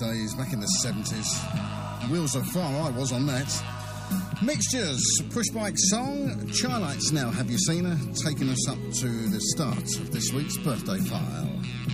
days, back in the 70s. Wheels of Fire, I was on that. Mixtures, Push Bike Song, Chi-Lites Now Have You Seen Her, taking us up to the start of this week's birthday file.